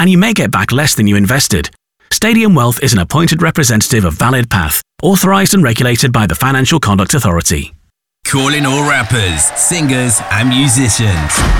and you may get back less than you invested. Stadium Wealth is an appointed representative of Valid Path, authorised and regulated by the Financial Conduct Authority. Calling all rappers, singers and musicians.